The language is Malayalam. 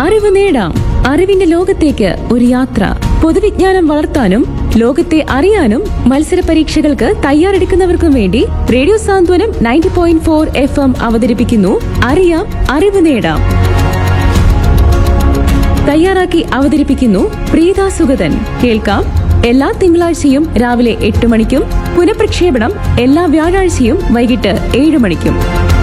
അറിവ് നേടാം. അറിവിന്റെ ലോകത്തേക്ക് ഒരു യാത്ര. പൊതുവിജ്ഞാനം വളർത്താനും ലോകത്തെ അറിയാനും മത്സര പരീക്ഷകൾക്ക് തയ്യാറെടുക്കുന്നവർക്കും വേണ്ടി റേഡിയോ സാന്ത്വനം 90.4 FM അവതരിപ്പിക്കുന്നു അറിയാം അറിവ് നേടാം. തയ്യാറാക്കി അവതരിപ്പിക്കുന്നു പ്രീത സുഗതൻ. കേൾക്കാം എല്ലാ തിങ്കളാഴ്ചയും രാവിലെ 8 മണിക്കും പുനഃപ്രക്ഷേപണം എല്ലാ വ്യാഴാഴ്ചയും വൈകിട്ട് 7 മണിക്കും.